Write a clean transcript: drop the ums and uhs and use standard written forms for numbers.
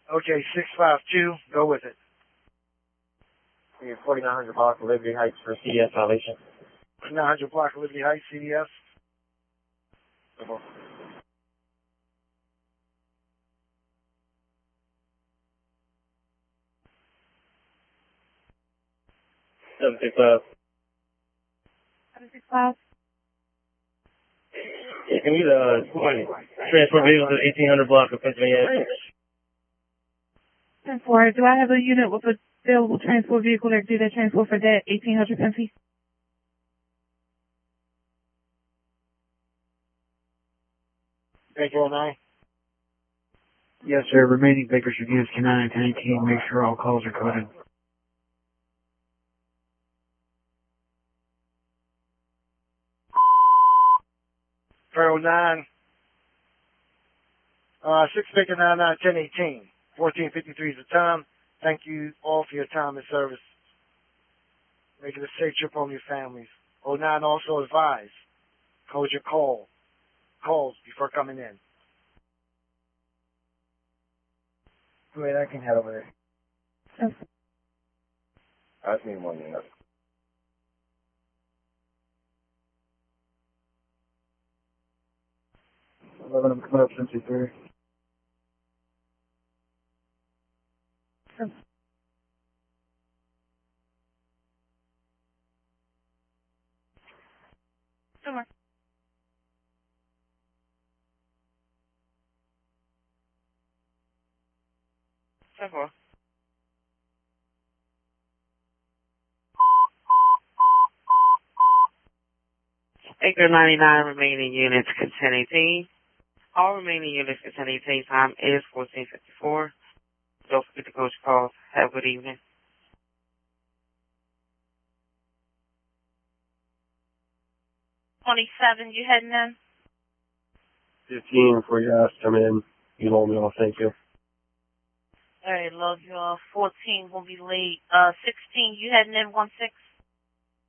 Okay, 652, go with it. 4900 block of Liberty Heights for CDS violation. 900 block of Liberty Heights, CDS. Uh-huh. 765. 765. Yeah, can we transport vehicles to 1800 block of Pennsylvania Avenue? 10-4. Do I have a unit with a available transport vehicle that do that transport for that 1800 Pennsy? Baker 09. Yes, sir. Remaining Baker Street units K9 and 1018. Make sure all calls are coded. For 09. 6 Baker 99, 1018. 1453 is the time. Thank you all for your time and service. Make it a safe trip home to your families. 09 also advise. Code your calls before coming in. Wait, I can head over there. Yes. I just need one unit. 11, I'm coming up since you through. Somewhere. Several. Baker 99 remaining units to 1018. All remaining units to 1018 time is 1454. Don't forget to coach calls. Have a good evening. 27, you heading in? 15 before your ass come in. You loan me all, thank you. Alright, love you all. 14 will be late. 16, you heading in 16?